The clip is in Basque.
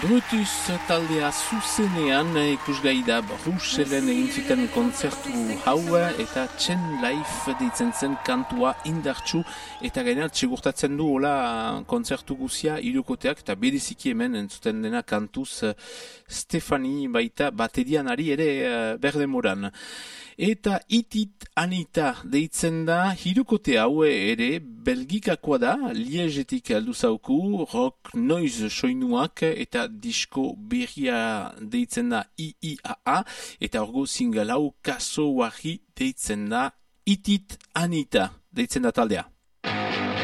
Brutus taldea zuzenean ikusgai da Bruselen egin zuten kontzertu hau eta Chen Life deitzen zen kantua indartsu eta gainera txigurtatzen du hola kontzertu guzia hirukoteak eta bereziki hemen entzuten dena kantuz Stefani baita baterianari ere berdemoran. Eta Itit Anita deitzen da hirukote hau ere belgikakoa da, Liegetik aldu zauku, rock noise soinuak eta disko berria deitzen da IIAA eta orgo single hau kaso warri deitzen da Itit Anita deitzen da taldea.